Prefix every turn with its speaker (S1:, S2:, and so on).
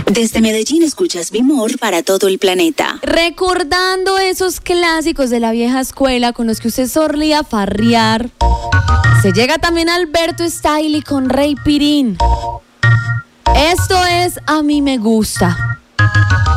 S1: Desde Medellín escuchas Bimor para todo el planeta.
S2: Recordando esos clásicos de la vieja escuela con los que usted solía farrear. Se llega también Alberto Stiley con Rey Pirín. Esto es A mí me gusta.